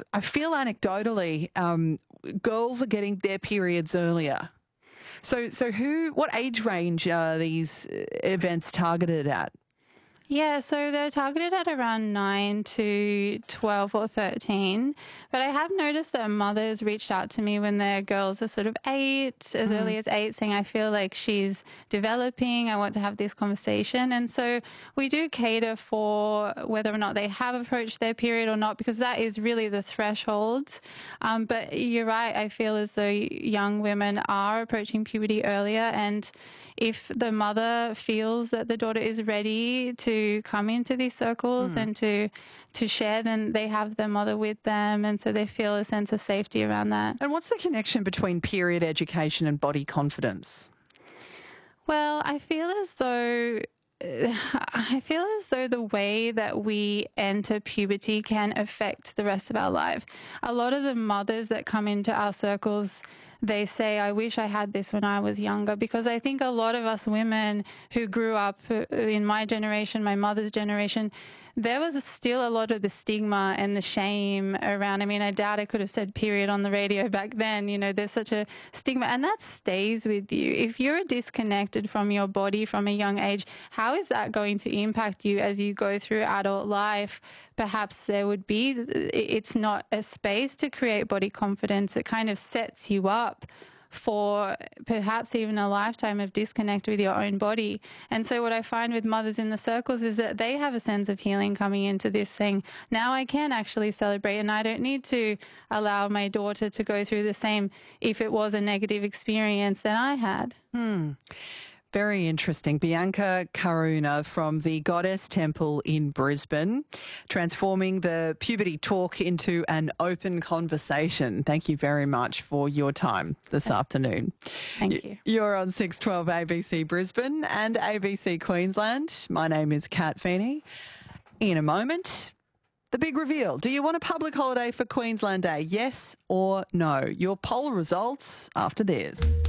I feel anecdotally, girls are getting their periods earlier. So what age range are these events targeted at? Yeah, so they're targeted at around 9 to 12 or 13. But I have noticed that mothers reached out to me when their girls are sort of 8, as early as 8, saying, I feel like she's developing. I want to have this conversation. And so we do cater for whether or not they have approached their period or not, because that is really the threshold. But you're right. I feel as though young women are approaching puberty earlier. And if the mother feels that the daughter is ready to come into these circles and to share, then they have their mother with them, and so they feel a sense of safety around that. And what's the connection between period education and body confidence? Well, I feel as though the way that we enter puberty can affect the rest of our life. A lot of the mothers that come into our circles, they say, I wish I had this when I was younger, because I think a lot of us women who grew up in my generation, my mother's generation, there was still a lot of the stigma and the shame around. I mean, I doubt I could have said period on the radio back then. You know, there's such a stigma, and that stays with you. If you're disconnected from your body from a young age, how is that going to impact you as you go through adult life? Perhaps it's not a space to create body confidence. It kind of sets you up for perhaps even a lifetime of disconnect with your own body. And so what I find with mothers in the circles is that they have a sense of healing coming into this thing. Now I can actually celebrate, and I don't need to allow my daughter to go through the same, if it was a negative experience, that I had. Very interesting. Bianca Karuna from the Goddess Temple in Brisbane, transforming the puberty talk into an open conversation. Thank you very much for your time this afternoon. Thank you. You're on 612 ABC Brisbane and ABC Queensland. My name is Kat Feeney. In a moment, the big reveal. Do you want a public holiday for Queensland Day? Yes or no? Your poll results after this.